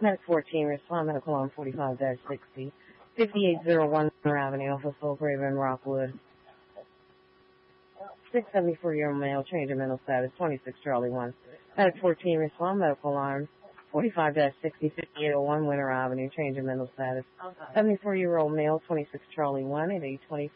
Medic 14, respond medical on 45-60. 5801 Winter Avenue, Alpha Soul Raven, Rockwood. 674-year-old male, change in mental status, 26 Charlie 1. Medic 14, respond medical alarm. 45-60, 5801 Winter Avenue, change in mental status. 74-year-old male, 26 Charlie 1 at 8:20.